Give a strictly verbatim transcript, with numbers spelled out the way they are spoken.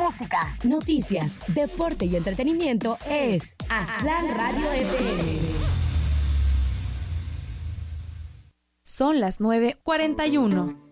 música, noticias, deporte y entretenimiento es Aztlán Radio F M. Son las nueve cuarenta y uno.